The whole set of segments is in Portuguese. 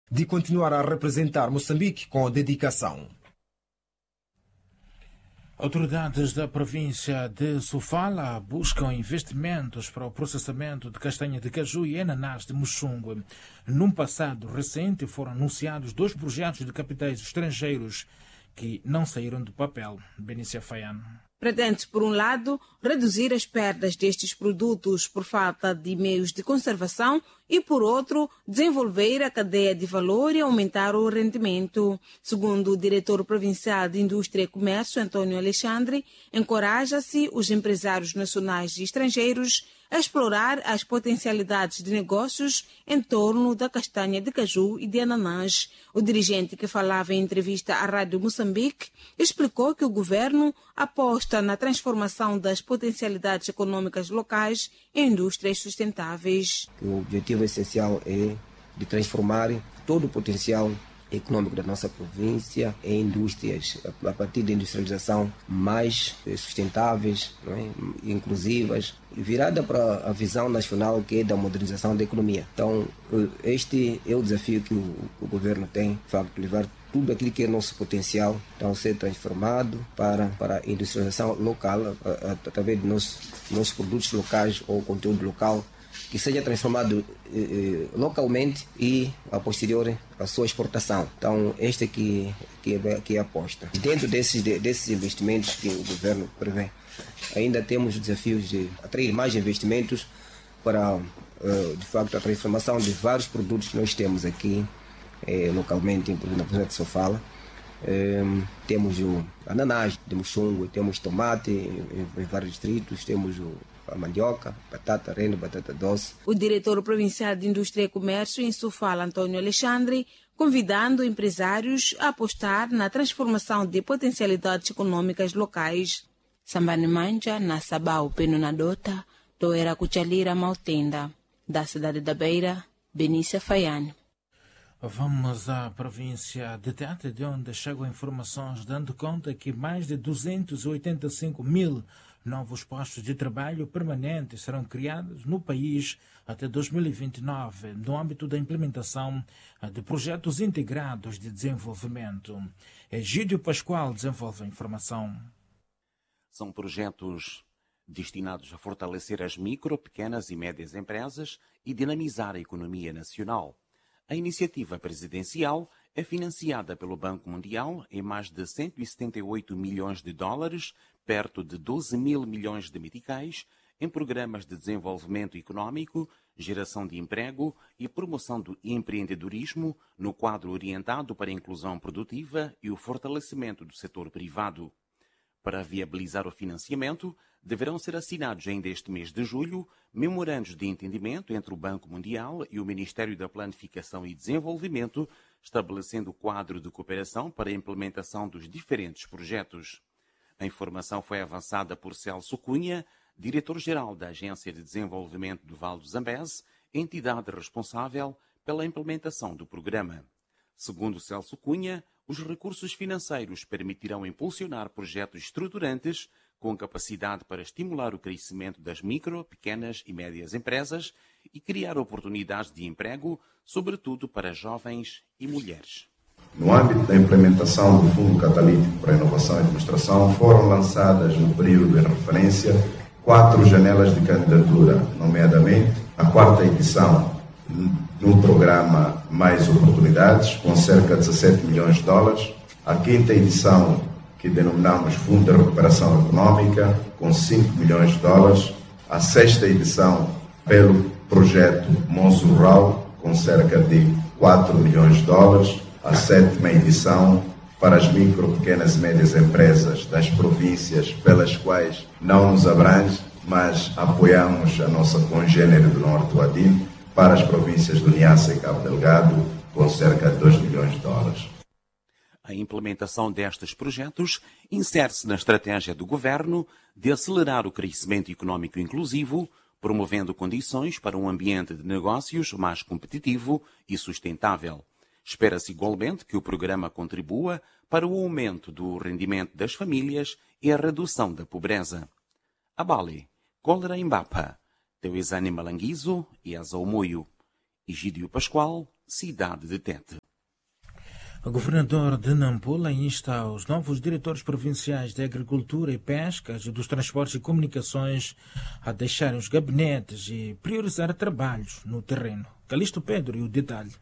de continuar a representar Moçambique com dedicação. Autoridades da província de Sofala buscam investimentos para o processamento de castanha de caju e ananás de Muxungue. Num passado recente foram anunciados 2 projetos de capitais estrangeiros que não saíram do papel. Benícia Faiano. Pretende, por um lado, reduzir as perdas destes produtos por falta de meios de conservação e, por outro, desenvolver a cadeia de valor e aumentar o rendimento. Segundo o diretor provincial de Indústria e Comércio, Antônio Alexandre, encoraja-se os empresários nacionais e estrangeiros a explorar as potencialidades de negócios em torno da castanha de caju e de ananás. O dirigente, que falava em entrevista à Rádio Moçambique, explicou que o governo aposta na transformação das potencialidades econômicas locais em indústrias sustentáveis. O objetivo essencial é de transformar todo o potencial econômico da nossa província em indústrias, a partir da industrialização mais sustentáveis, não é? Inclusivas, virada para a visão nacional, que é da modernização da economia. Então, este é o desafio que o governo tem, de facto, levar tudo aquilo que é nosso potencial, então, ser transformado para a industrialização local, através de nossos produtos locais ou conteúdo local, que seja transformado localmente e, a posteriori, a sua exportação. Então, esta que é a aposta. Dentro desses investimentos que o governo prevê, ainda temos desafios de atrair mais investimentos para, de facto, a transformação de vários produtos que nós temos aqui localmente, na província de Sofala. Temos o ananás de Muxungue, temos tomate em vários distritos, temos a mandioca, batata renda, batata doce. O diretor provincial de Indústria e Comércio em Sofala, Antônio Alexandre, convidando empresários a apostar na transformação de potencialidades econômicas locais. Sambani Manja, na Sabau, Peno na Dota, Toera Cuchalira Mautenda, da cidade da Beira, Benícia Faiane. Vamos à província de Tete, de onde chegam informações dando conta que mais de 285 mil novos postos de trabalho permanentes serão criados no país até 2029, no âmbito da implementação de projetos integrados de desenvolvimento. Egídio Pascoal desenvolve a informação. São projetos destinados a fortalecer as micro, pequenas e médias empresas e dinamizar a economia nacional. A iniciativa presidencial é financiada pelo Banco Mundial em mais de 178 milhões de dólares, perto de 12 mil milhões de meticais, em programas de desenvolvimento econômico, geração de emprego e promoção do empreendedorismo, no quadro orientado para a inclusão produtiva e o fortalecimento do setor privado. Para viabilizar o financiamento, deverão ser assinados ainda este mês de julho memorandos de entendimento entre o Banco Mundial e o Ministério da Planificação e Desenvolvimento, estabelecendo o quadro de cooperação para a implementação dos diferentes projetos. A informação foi avançada por Celso Cunha, diretor-geral da Agência de Desenvolvimento do Vale do Zambeze, entidade responsável pela implementação do programa. Segundo Celso Cunha, os recursos financeiros permitirão impulsionar projetos estruturantes com capacidade para estimular o crescimento das micro, pequenas e médias empresas e criar oportunidades de emprego, sobretudo para jovens e mulheres. No âmbito da implementação do Fundo Catalítico para a Inovação e Demonstração, foram lançadas no período em referência 4 janelas de candidatura, nomeadamente a 4ª edição no programa Mais Oportunidades, com cerca de 17 milhões de dólares, a 5ª edição, que denominamos Fundo de Recuperação Econômica, com 5 milhões de dólares, a 6ª edição pelo projeto Monzo Rural, com cerca de 4 milhões de dólares, a 7ª edição para as micro, pequenas e médias empresas das províncias pelas quais não nos abrange, mas apoiamos a nossa congênere do Norte, o ADIN, para as províncias do Niassa e Cabo Delgado, com cerca de 2 milhões de dólares. A implementação destes projetos insere-se na estratégia do Governo de acelerar o crescimento econômico inclusivo, promovendo condições para um ambiente de negócios mais competitivo e sustentável. Espera-se igualmente que o programa contribua para o aumento do rendimento das famílias e a redução da pobreza. A Bali, Cólera Embapa, Teuizane Malanguizo e Azaumoio. Egídio Pascoal, Cidade de Tete. O governador de Nampula insta os novos diretores provinciais de Agricultura e Pescas e dos Transportes e Comunicações a deixarem os gabinetes e priorizar trabalhos no terreno. Calixto Pedro e o detalhe.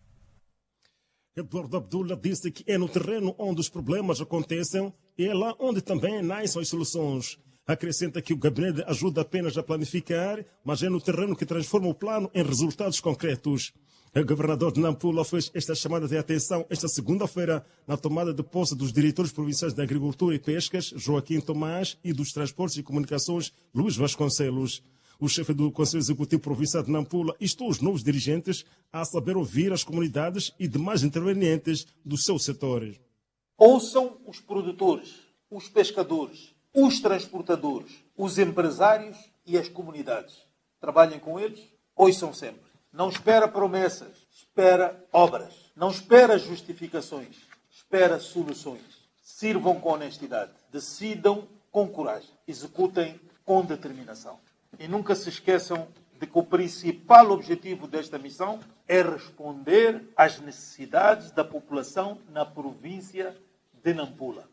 Eduardo Abdullah disse que é no terreno onde os problemas acontecem e é lá onde também nascem as soluções. Acrescenta que o gabinete ajuda apenas a planificar, mas é no terreno que transforma o plano em resultados concretos. O governador de Nampula fez esta chamada de atenção esta segunda-feira na tomada de posse dos diretores provinciais de Agricultura e Pescas, Joaquim Tomás, e dos Transportes e Comunicações, Luís Vasconcelos. O chefe do Conselho Executivo Provincial de Nampula instou os novos dirigentes a saber ouvir as comunidades e demais intervenientes dos seus setores. Ouçam os produtores, os pescadores, os transportadores, os empresários e as comunidades. Trabalhem com eles, ouçam sempre. Não espera promessas, espera obras. Não espera justificações, espera soluções. Sirvam com honestidade, decidam com coragem, executem com determinação. E nunca se esqueçam de que o principal objetivo desta missão é responder às necessidades da população na província de Nampula.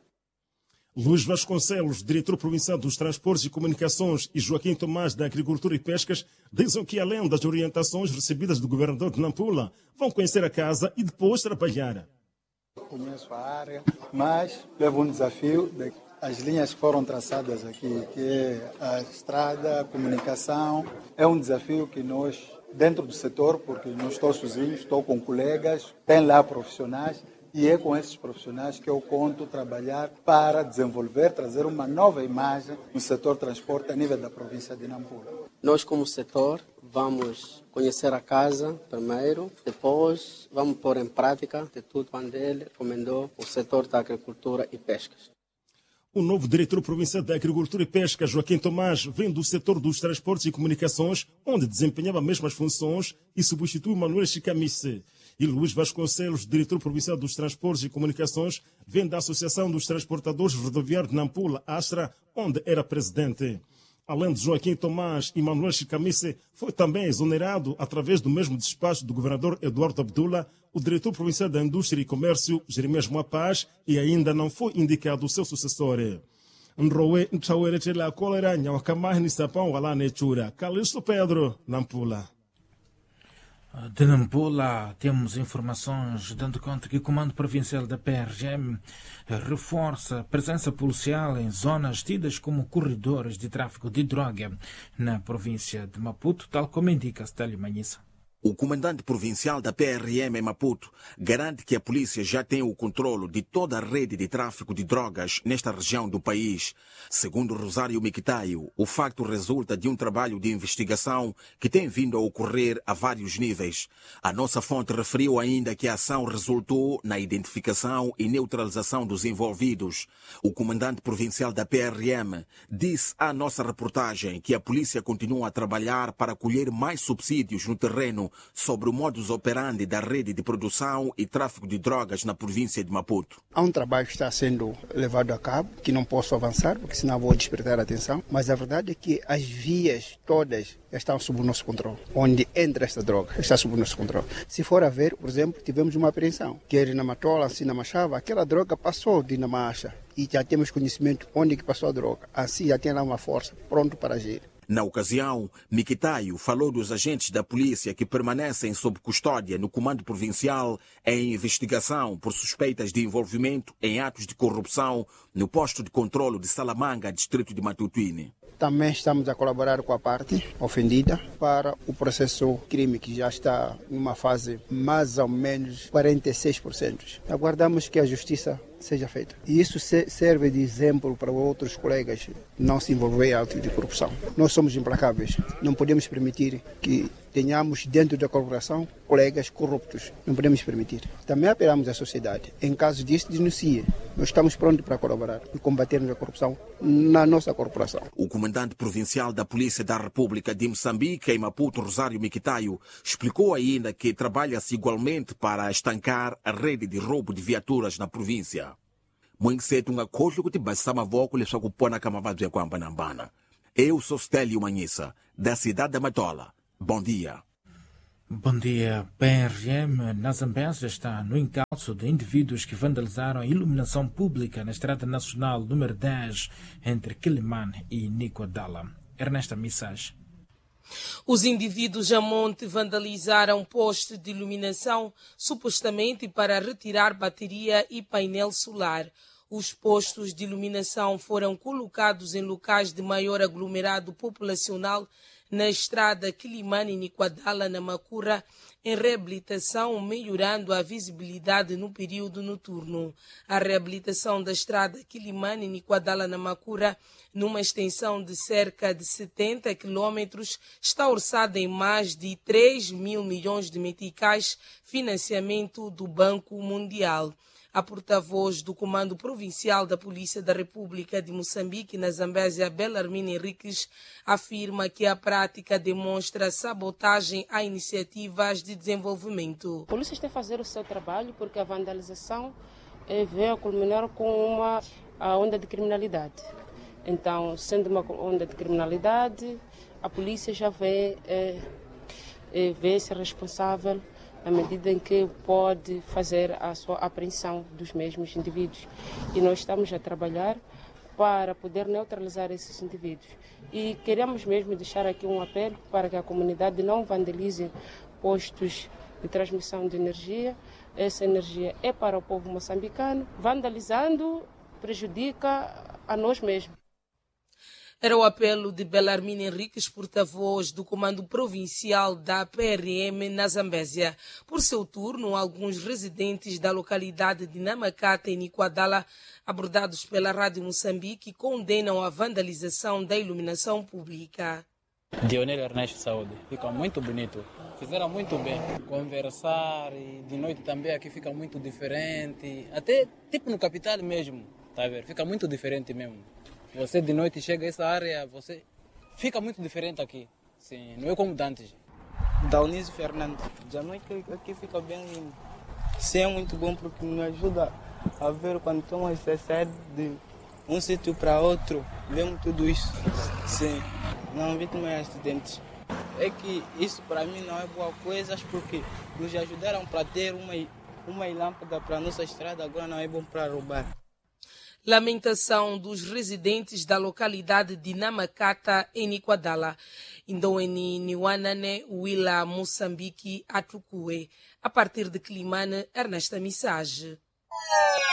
Luís Vasconcelos, diretor provincial dos Transportes e Comunicações, e Joaquim Tomás, da Agricultura e Pescas, dizem que, além das orientações recebidas do governador de Nampula, vão conhecer a casa e depois trabalhar. Conheço a área, mas levo um desafio. As linhas que foram traçadas aqui, que é a estrada, a comunicação, é um desafio que nós, dentro do setor, porque não estou sozinho, estou com colegas, tem lá profissionais, e é com esses profissionais que eu conto trabalhar para desenvolver, trazer uma nova imagem no setor transporte a nível da província de Nampula. Nós, como setor, vamos conhecer a casa primeiro, depois vamos pôr em prática de tudo quando ele recomendou o setor da agricultura e pescas. O novo diretor provincial da Agricultura e Pesca, Joaquim Tomás, vem do setor dos Transportes e Comunicações, onde desempenhava as mesmas funções e substitui Manuel Chicamice. E Luís Vasconcelos, diretor provincial dos Transportes e Comunicações, vem da Associação dos Transportadores Rodoviários de Nampula, Astra, onde era presidente. Além de Joaquim Tomás e Manuel Chicamice, foi também exonerado, através do mesmo despacho do governador Eduardo Abdullah, o diretor provincial da Indústria e Comércio, Jeremias Moapaz, e ainda não foi indicado o seu sucessor. Calixto Pedro, Nampula. De Nampula, temos informações dando conta que o Comando Provincial da PRM reforça a presença policial em zonas tidas como corredores de tráfico de droga na província de Maputo, tal como indica Stélio Manhissa. O comandante provincial da PRM em Maputo garante que a polícia já tem o controle de toda a rede de tráfico de drogas nesta região do país. Segundo Rosário Miquitaio, o facto resulta de um trabalho de investigação que tem vindo a ocorrer a vários níveis. A nossa fonte referiu ainda que a ação resultou na identificação e neutralização dos envolvidos. O comandante provincial da PRM disse à nossa reportagem que a polícia continua a trabalhar para colher mais subsídios no terreno sobre o modus operandi da rede de produção e tráfico de drogas na província de Maputo. Há um trabalho que está sendo levado a cabo, que não posso avançar, porque senão vou despertar a atenção, mas a verdade é que as vias todas estão sob o nosso controle. Onde entra esta droga está sob o nosso controle. Se for a ver, por exemplo, tivemos uma apreensão, quer na Matola, assim na Machava, aquela droga passou de Namacha e já temos conhecimento onde que passou a droga. Assim já tem lá uma força pronto para agir. Na ocasião, Miquitaio falou dos agentes da polícia que permanecem sob custódia no Comando Provincial em investigação por suspeitas de envolvimento em atos de corrupção no posto de controlo de Salamanga, distrito de Matutuine. Também estamos a colaborar com a parte ofendida para o processo crime, que já está numa fase mais ou menos 46%. Aguardamos que a justiça seja feita. E isso serve de exemplo para outros colegas não se envolverem em atos de corrupção. Nós somos implacáveis. Não podemos permitir que tenhamos dentro da corporação colegas corruptos. Não podemos permitir. Também apelamos à sociedade. Em caso disso, denuncie. Nós estamos prontos para colaborar e combatermos a corrupção na nossa corporação. O comandante provincial da Polícia da República de Moçambique, em Maputo, Rosário Miquitaio, explicou ainda que trabalha-se igualmente para estancar a rede de roubo de viaturas na província. Eu sou Stélio Manhissa, da cidade da Matola. Bom dia. Bom dia. PRM na Zambésia está no encalço de indivíduos que vandalizaram a iluminação pública na Estrada Nacional número 10 entre Quilimane e Nicoadala. Ernesta Missage. Os indivíduos a monte vandalizaram poste de iluminação, supostamente para retirar bateria e painel solar. Os postos de iluminação foram colocados em locais de maior aglomerado populacional na estrada Quilimane-Nicoadala, na Macura, em reabilitação, melhorando a visibilidade no período noturno. A reabilitação da estrada Quilimane-Nicoadala, na Macura, numa extensão de cerca de 70 quilômetros, está orçada em mais de 3 mil milhões de meticais, financiamento do Banco Mundial. A porta-voz do Comando Provincial da Polícia da República de Moçambique, na Zambésia, Belarmine Henriques, afirma que a prática demonstra sabotagem a iniciativas de desenvolvimento. A polícia está a fazer o seu trabalho porque a vandalização veio a culminar com uma onda de criminalidade. Então, sendo uma onda de criminalidade, a polícia já vê-se responsável na medida em que pode fazer a sua apreensão dos mesmos indivíduos. E nós estamos a trabalhar para poder neutralizar esses indivíduos. E queremos mesmo deixar aqui um apelo para que a comunidade não vandalize postos de transmissão de energia. Essa energia é para o povo moçambicano. Vandalizando prejudica a nós mesmos. Era o apelo de Belarmine Henriques, porta-voz do Comando Provincial da PRM na Zambésia. Por seu turno, alguns residentes da localidade de Namacata e Nicoadala, abordados pela Rádio Moçambique, condenam a vandalização da iluminação pública. Dionel Ernesto Saúde, fica muito bonito. Fizeram muito bem. Conversar e de noite também aqui fica muito diferente. Até tipo no capital mesmo, tá a ver? Fica muito diferente mesmo. Você de noite chega a essa área, você fica muito diferente aqui. Sim, não é como antes. Daunísio Fernando. De noite aqui fica bem lindo. Sim, é muito bom porque me ajuda a ver quando estamos a sair de um sítio para outro. Vemos tudo isso. Sim, não vítimas de acidentes. É que isso para mim não é boa coisa porque nos ajudaram para ter uma lâmpada para a nossa estrada, agora não é bom para roubar. Lamentação dos residentes da localidade de Namacata, em Nicoadala. Indoeni Niwanane, Willa, Moçambique, Atukue. A partir de Quilimane, Ernesta Missage.